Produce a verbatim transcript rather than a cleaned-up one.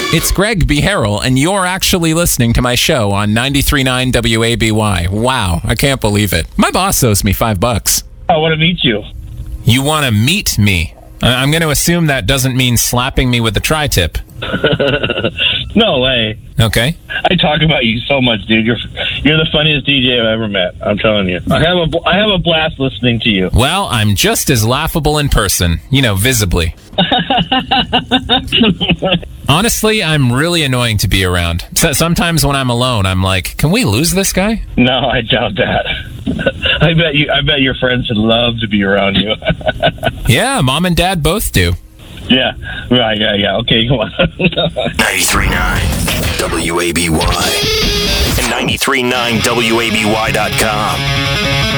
It's Greg B. Harrell, and you're actually listening to my show on ninety-three point nine W A B Y. Wow, I can't believe it. My boss owes me five bucks. I want to meet you. You want to meet me? I- I'm going to assume that doesn't mean slapping me with the tri-tip. No way. Okay. I talk about you so much, dude. You're you're the funniest D J I've ever met. I'm telling you. I have a bl- I have a blast listening to you. Well, I'm just as laughable in person, you know, visibly. Honestly, I'm really annoying to be around. So- sometimes when I'm alone, I'm like, can we lose this guy? No, I doubt that. I bet you. I bet your friends would love to be around you. Yeah, mom and dad both do. Yeah. Right. Yeah. Yeah. Okay. Come on. ninety-three point nine W A B Y and ninety-three point nine W A B Y dot com.